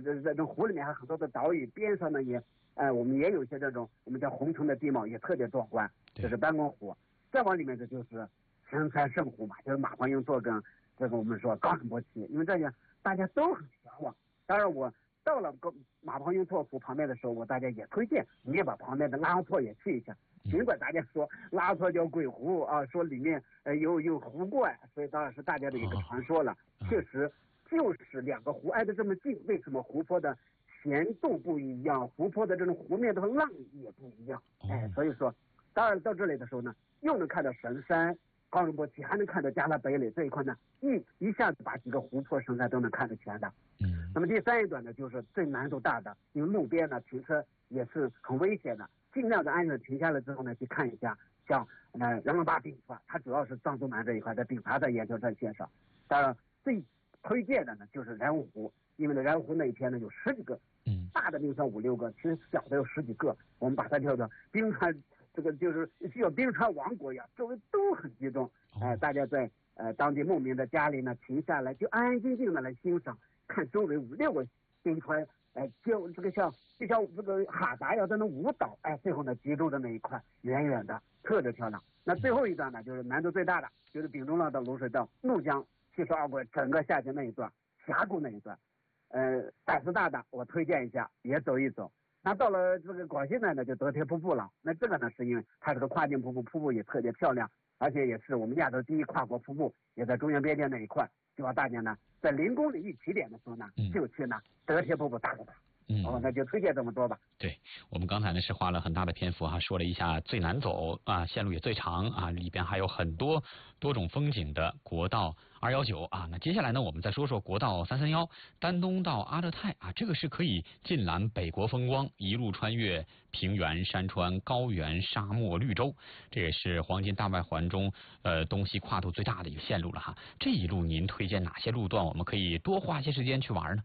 这种湖里面还有很多的岛屿，边上呢也我们也有一些这种我们叫红橙的地貌，也特别壮观。这是班公湖，再往里面的就是神山圣湖嘛，就是马黄英作跟这个我们说冈仁波齐，因为这些大家都很向往。当然我到了马黄英作湖旁边的时候，我大家也推荐你也把旁边的拉昂措也去一下。尽管大家说拉昂措叫鬼湖啊，说里面有湖怪，所以当然是大家的一个传说了。确实就是两个湖挨得这么近，为什么湖泊的咸度不一样，湖泊的这种湖面的浪也不一样？所以说，当然到这里的时候呢，又能看到神山、冈仁波齐，还能看到加拉北里这一块呢，一下子把几个湖泊、神山都能看得全的。那么第三一段呢，就是最难度大的，因为路边呢停车也是很危险的，尽量的安全停下来之后呢，去看一下，像人文坝顶筏，它主要是藏东南这一块的顶筏在研究战线上。当然最推荐的呢就是然乌湖，因为呢然乌湖那一天呢有10几个，大的冰川5、6个，其实小的有10几个，我们把它叫做冰川，这个就是像冰川王国一样，周围都很集中。大家在当地牧民的家里呢停下来，就安安静静的来欣赏，看周围5、6个冰川，就这个就像这个哈达要在那舞蹈，最后呢集中的那一块，远远的特别漂亮。那最后一段呢，就是难度最大的，就是丙中浪到卤水到怒江72国整个下去那一段，峡谷那一段，胆子大的我推荐一下，也走一走。那到了这个广西呢，就德铁瀑布了。那这个呢，是因为它是个跨境瀑布，瀑布也特别漂亮，而且也是我们亚洲第一跨国瀑布，也在中原边界那一块。希望大家呢，在0公里一起点的时候呢，就去呢德铁瀑布打个打。那就推荐这么多吧。 对，我们刚才呢是花了很大的篇幅说了一下最难走线路也最长里边还有很多种风景的国道219那接下来呢，我们再说说国道331，丹东到阿勒泰这个是可以尽览北国风光，一路穿越平原、山川、高原、沙漠、绿洲，这也是黄金大外环中东西跨度最大的一个线路了哈。这一路您推荐哪些路段，我们可以多花些时间去玩呢？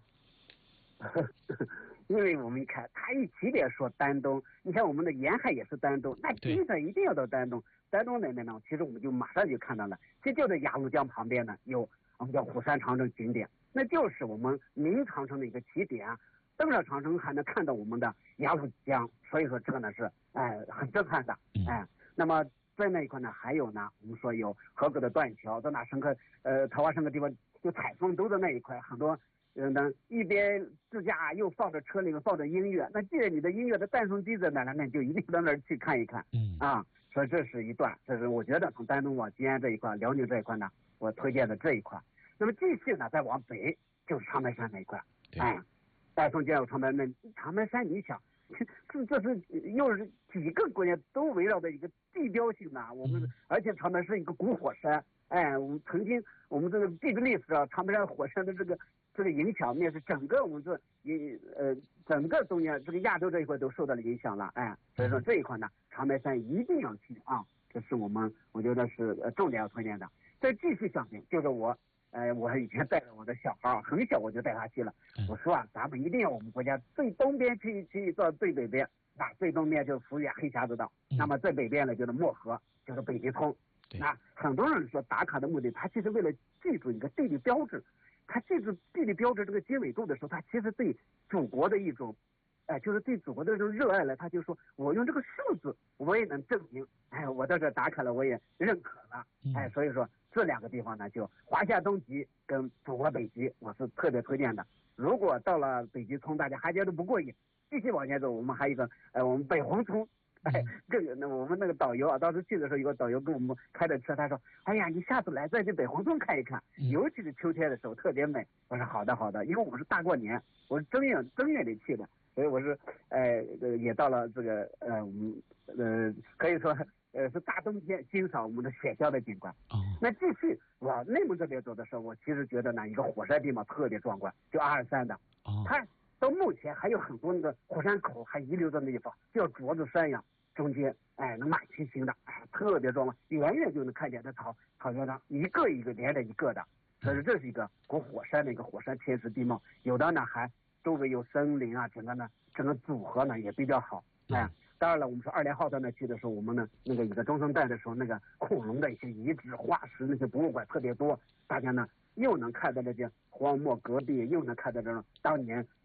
因为我们一看，他一起点说丹东，你看我们的沿海也是丹东，那基本一定要到丹东。丹东那边呢，其实我们就马上就看到了，这就在雅鲁江旁边呢，有我们叫虎山长城景点，那就是我们明长城的一个起点登上长城还能看到我们的雅鲁江，所以说这个呢是很震撼的。那么在那一块呢，还有呢，我们说有合格的断桥，在那桃花深刻地方就采风都在那一块，很多一边自驾又放着车里面放着音乐，那既然你的音乐的伴送机在那儿，那你就一定到那儿去看一看。所以这是一段，这是我觉得从丹东往吉安这一块、辽宁这一块呢，我推荐的这一块。那么继续呢，再往北就是长白山那一块。再从吉安到长白山，长白山你想，这是又是几个国家都围绕的一个地标性的，我们而且长白是一个古火山。我们曾经我们这个地质历史长白山火山的这个影响面是整个我们整个东亚这个亚洲这一块都受到了影响了。所以说这一块呢，长白山一定要去这是我觉得是重点要推荐的。再继续向北，就是我以前带着我的小孩很小我就带他去了。我说咱们一定要我们国家最东边去到最北边，最东边就是福原黑匣子岛，那么最北边呢就是漠河，就是北极村。那很多人说打卡的目的，他其实为了记住一个地理标志，他记住地理标志这个经纬度的时候，他其实对祖国的一种就是对祖国的这种热爱了，他就说我用这个数字我也能证明我在这打卡了，我也认可了。所以说这2个地方呢，就华夏东极跟祖国北极，我是特别推荐的。如果到了北极村大家还觉得不过瘾，继续往前走，我们还有一个我们北红村。我们那个导游当时去的时候，有个导游跟我们开的车，他说哎呀，你下次来再去北红村看一看，尤其是秋天的时候特别美。我说好的，因为我们是大过年，我是正月里去的，所以我是也到了这个我们可以说是大冬天欣赏我们的雪乡的景观。那继续往内蒙这边走的时候，我其实觉得呢，一个火山地貌特别壮观，就阿尔山的。它到目前还有很多那个火山口还遗留在那地方，叫镯子山呀，中间那满天星的，特别壮观，远远就能看见在草原上一个一个连着一个的。所以这是一个古火山的一个火山天时地貌，有的呢还周围有森林整个组合呢也比较好。当然了，我们说2连号在那去的时候，我们呢那个一个中生代的时候，那个恐龙的一些遗址、化石那些博物馆特别多，大家呢又能看到这些荒漠戈壁，又能看到这种当年